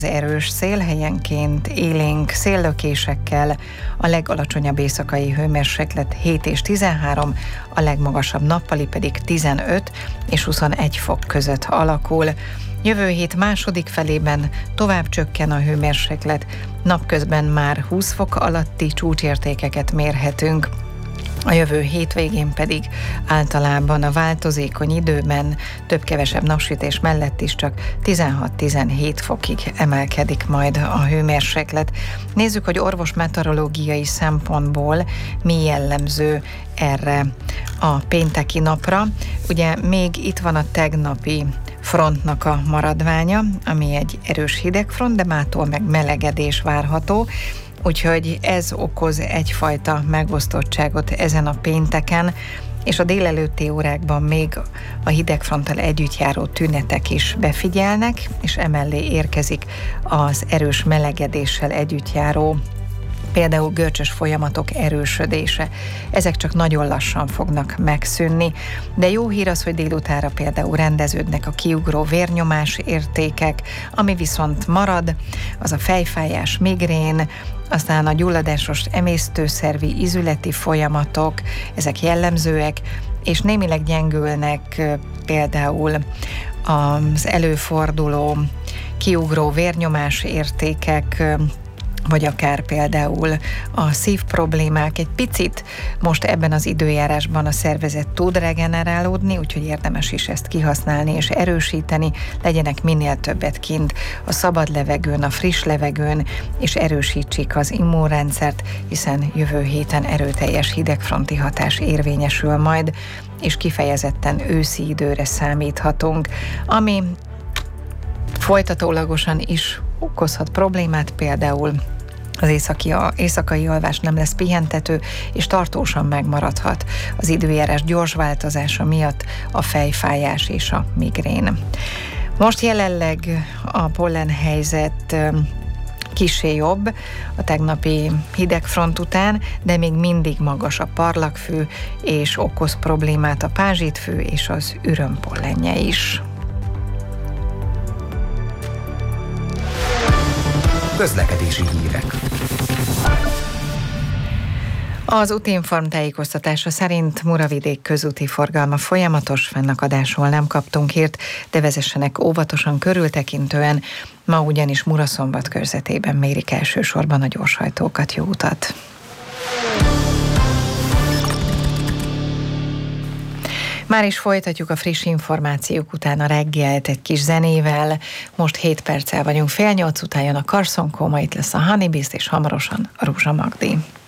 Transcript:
Erős szél, helyenként élénk széllökésekkel, a legalacsonyabb éjszakai hőmérséklet 7 és 13, a legmagasabb nappali pedig 15 és 21 fok között alakul. Jövő hét második felében tovább csökken a hőmérséklet, napközben már 20 fok alatti csúcsértékeket mérhetünk. A jövő hétvégén pedig általában a változékony időben több-kevesebb napsütés mellett is csak 16-17 fokig emelkedik majd a hőmérséklet. Nézzük, hogy orvosmeteorológiai szempontból mi jellemző erre a pénteki napra. Ugye még itt van a tegnapi frontnak a maradványa, ami egy erős hidegfront, de mától meg melegedés várható. Úgyhogy ez okoz egyfajta megosztottságot ezen a pénteken, és a délelőtti órákban még a hidegfronttal együtt járó tünetek is befigyelnek, és emellé érkezik az erős melegedéssel együtt járó, például görcsös folyamatok erősödése. Ezek csak nagyon lassan fognak megszűnni, de jó hír az, hogy délutánra például rendeződnek a kiugró vérnyomás értékek, ami viszont marad, az a fejfájás, migrén, aztán a gyulladásos emésztőszervi ízületi folyamatok, ezek jellemzőek, és némileg gyengülnek például az előforduló kiugró vérnyomás értékek, vagy akár például a szívproblémák. Egy picit most ebben az időjárásban a szervezet tud regenerálódni, úgyhogy érdemes is ezt kihasználni és erősíteni, legyenek minél többet kint a szabad levegőn, a friss levegőn, és erősítsék az immunrendszert, hiszen jövő héten erőteljes hidegfronti hatás érvényesül majd, és kifejezetten őszi időre számíthatunk, ami folytatólagosan is okozhat problémát, például az éjszakai alvás nem lesz pihentető, és tartósan megmaradhat az időjárás gyors változása miatt a fejfájás és a migrén. Most jelenleg a pollenhelyzet kissé jobb a tegnapi hidegfront után, de még mindig magas a parlagfű, és okoz problémát a pázsitfű és az ürömpollenje is. Közlekedési hírek. Az Útinform tájékoztatása szerint Muravidék közúti forgalma folyamatos, fennakadásról nem kaptunk hírt, de vezessenek óvatosan, körültekintően. Ma ugyanis Muraszombat körzetében mérik elsősorban a gyorshajtókat. Jó utat! Már is folytatjuk a friss információk után a reggelt egy kis zenével. Most 7 perccel vagyunk 7:30 után, jön a Carson Coma, itt lesz a Honey Beast, és hamarosan a Rúzsa Magdi.